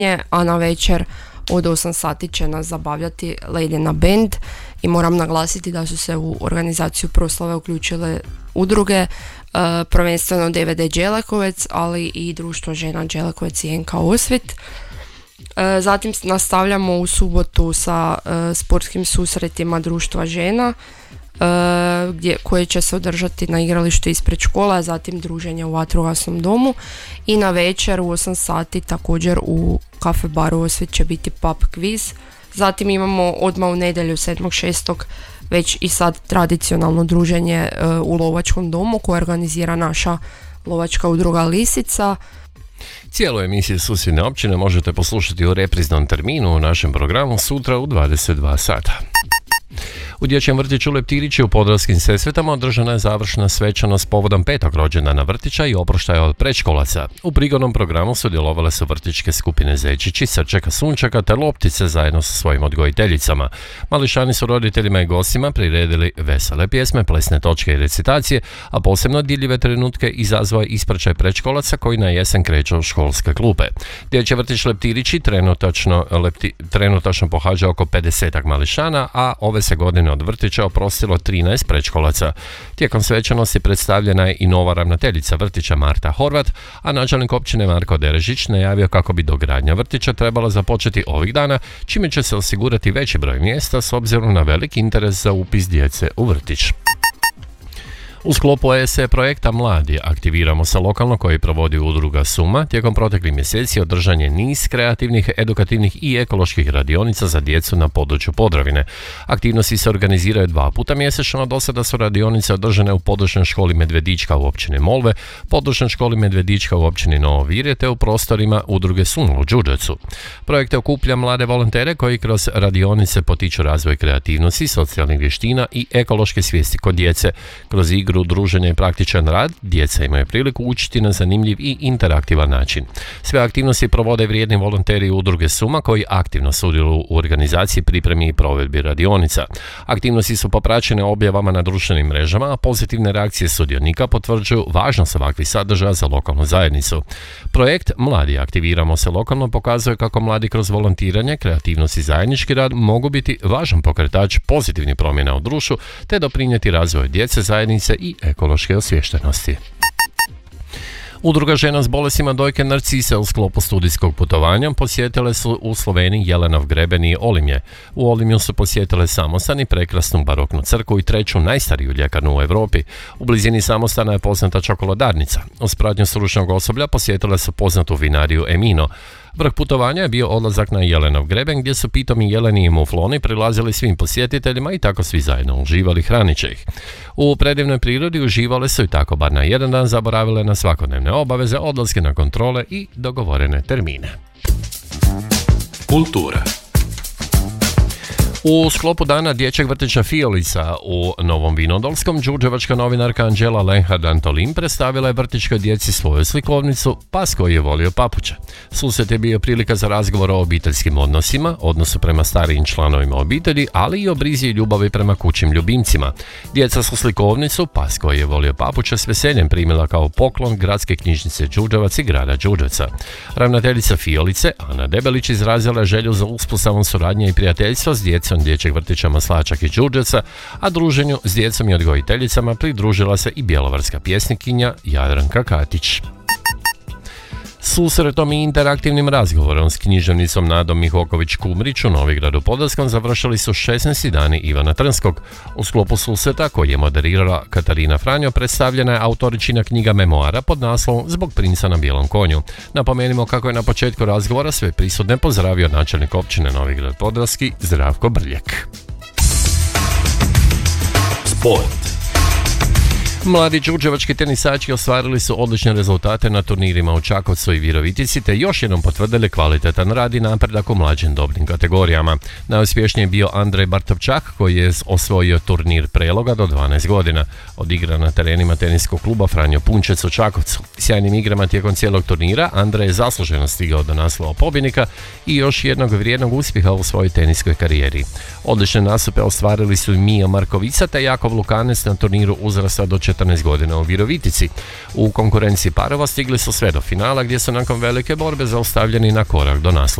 a na večer od 8 sati će nas zabavljati Ledina band i moram naglasiti da su se u organizaciju proslave uključile udruge, prvenstveno DVD Đelekovec, ali i Društvo žena Đelekovec i NK Osvit. Zatim nastavljamo u subotu sa sportskim susretima Društva žena, koje će se održati na igralištu ispred škola, a zatim druženje u vatrogasnom domu i na večer u 8 sati također u kafe baru Osvit će biti pub quiz. Zatim imamo odmah u nedjelju 7.6. već i sad tradicionalno druženje u lovačkom domu koje organizira naša lovačka udruga Lisica. Cijelu emisiju Susjedne općine možete poslušati u repriznom terminu u našem programu sutra u 22 sata. U dječjem vrtiću Leptirići u Podravskim Sesvetama održana je završna svečanost povodom 5. rođendana vrtića i oproštaja od predškolaca. U prigodnom programu sudjelovale su vrtićke skupine Zečići, Srčeka, Sunčaka te Loptice zajedno sa svojim odgojiteljicama. Mališani su roditeljima i gostima priredili vesele pjesme, plesne točke i recitacije, a posebno dirljive trenutke izazvao je ispraćaj predškolaca koji na jesen kreću u školske klupe. Dječji vrtić Leptirići trenutačno pohađa oko 50 mališana, a ove se godine od vrtića oprostilo 13 predškolaca. Tijekom svečanosti predstavljena je i nova ravnateljica vrtića Marta Horvat, a načelnik općine Marko Derežić najavio kako bi dogradnja vrtića trebala započeti ovih dana, čime će se osigurati veći broj mjesta s obzirom na veliki interes za upis djece u vrtić. U sklopu ESE projekta Mladi aktiviramo se lokalno koji provodi udruga Suma. Tijekom proteklih mjeseci održan je niz kreativnih, edukativnih i ekoloških radionica za djecu na području Podravine. Aktivnosti se organiziraju 2 puta mjesečno, do sada su radionice održane u područnoj školi Medvedička u općini Molve, područnoj školi Medvedička u općini Novo Virje te u prostorima udruge Suma u Đurđevcu. Projekt okuplja mlade volontere koji kroz radionice potiču razvoj kreativnosti, socijalnih vještina i ekološke svijesti kod djece. Kroz igru, druženje i praktičan rad, djeca imaju priliku učiti na zanimljiv i interaktivan način. Sve aktivnosti provode vrijedni volonteri udruge Suma koji aktivno sudjeluju u organizaciji, pripremi i provedbi radionica. Aktivnosti su popraćene objavama na društvenim mrežama, a pozitivne reakcije sudionika potvrđuju važnost ovakvih sadržaja za lokalnu zajednicu. Projekt Mladi aktiviramo se lokalno pokazuje kako mladi kroz volontiranje, kreativnost i zajednički rad mogu biti važan pokretač pozitivnih promjena u društvu te doprinijeti razvoju djece, zajednice i ekološke osviještenosti. Udruga žena s bolestima dojke Narcise u sklopu studijskog putovanja posjetile su u Sloveniji Jelenov greben i Olimje. U Olimju su posjetile samostan i prekrasnu baroknu crkvu i treću najstariju ljekarnu u Europi. U blizini samostana je poznata čokoladarnica. Uz pratnju stručnog osoblja posjetile su poznatu vinariju Emino. Vrh putovanja je bio odlazak na Jelenov greben gdje su pitomi jeleni i mufloni prilazili svim posjetiteljima i tako svi zajedno uživali hraniće ih. U predivnoj prirodi uživale su i tako bar na jedan dan zaboravile na svakodnevne obaveze, odlaske na kontrole i dogovorene termine. Kultura. U sklopu dana dječjeg vrtića Fiolica u Novom Vinodolskom, đurđevačka novinarka Anđela Lenhard-Antolin predstavila je vrtićkoj djeci svoju slikovnicu Pas koji je volio papuče. Susret je bio prilika za razgovor o obiteljskim odnosima, odnosu prema starijim članovima obitelji, ali i o brizi i ljubavi prema kućnim ljubimcima. Djeca su slikovnicu Pas koji je volio papuče s veseljem primila kao poklon Gradske knjižnice Đurđevac i grada Đurđevca. Ravnateljica Fiolice, Ana Debelić, izrazila je želju za uspostavom suradnje i prijateljstva s djecom dječjeg vrtića Maslačak i Đurđevca, a druženju s djecom i odgojiteljicama pridružila se i bjelovarska pjesnikinja Jadranka Katić. Susretom i interaktivnim razgovorom s književnicom Nadom Mihoković-Kumrić u Novigradu Podravskom završili su 16. dani Ivana Trnskog. U sklopu susreta koji je moderirala Katarina Franjo predstavljena je autoričina knjiga memoara pod naslovom Zbog princa na bijelom konju. Napomenimo kako je na početku razgovora sve prisutne pozdravio načelnik općine Novigrad Podravski Zdravko Brljek. Sport. Mladi đurđevački tenisači ostvarili su odlične rezultate na turnirima u Čakovcu i Virovitici te još jednom potvrdili kvalitetan rad i napredak u mlađim dobnim kategorijama. Najuspješniji je bio Andrej Bartovčak koji je osvojio turnir preloga do 12 godina. Odigra na terenima teniskog kluba Franjo Punčec u Čakovcu. Sjajnim igrama tijekom cijelog turnira Andrej je zasluženo stigao do naslova pobjednika i još jednog vrijednog uspjeha u svojoj teniskoj karijeri. Odlične nastupe ostvarili su i Mija Markovica te Jakov Lukanec na turniru uzrasta do 14 godina u Virovitici. U konkurenciji parova stigli su sve do finala gdje su nakon velike borbe zaustavljeni na korak do naslova